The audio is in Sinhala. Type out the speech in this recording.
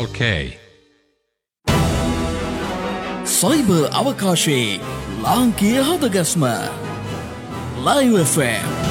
Channel K. සයිබර් අවකාශයේ ලාංකීය හදගස්ම Live FM